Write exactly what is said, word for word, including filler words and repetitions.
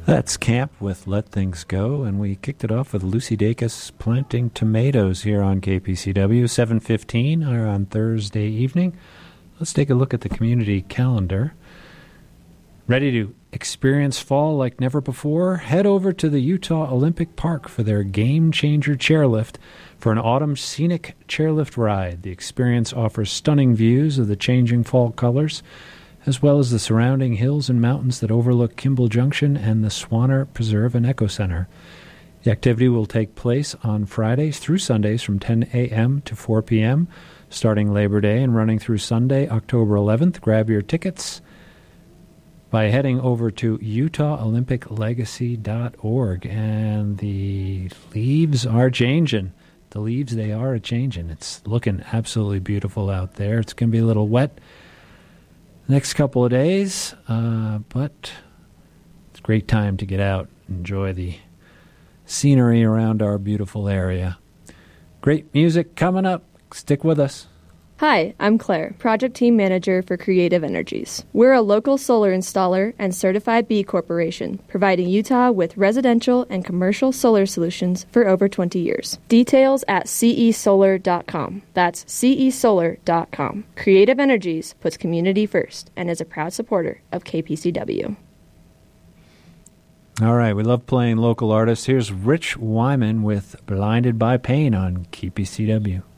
That's Camp with Let Things Go, and we kicked it off with Lucy Dacus planting tomatoes here on K P C W, seven fifteen or on Thursday evening. Let's take a look at the community calendar. Ready to experience fall like never before? Head over to the Utah Olympic Park for their Game Changer Chairlift for an autumn scenic chairlift ride. The experience offers stunning views of the changing fall colors, as well as the surrounding hills and mountains that overlook Kimball Junction and the Swanner Preserve and Eco Center. The activity will take place on Fridays through Sundays from ten a.m. to four p.m., starting Labor Day and running through Sunday, October eleventh. Grab your tickets by heading over to utah olympic legacy dot org. And the leaves are changing. The leaves, they are a-changing. It's looking absolutely beautiful out there. It's going to be a little wet next couple of days, uh, but it's a great time to get out, enjoy the scenery around our beautiful area. Great music coming up. Stick with us. Hi, I'm Claire, Project Team Manager for Creative Energies. We're a local solar installer and certified B Corporation, providing Utah with residential and commercial solar solutions for over twenty years. Details at c e solar dot com. That's c e solar dot com. Creative Energies puts community first and is a proud supporter of K P C W. All right, we love playing local artists. Here's Rich Wyman with Blinded by Pain on K P C W.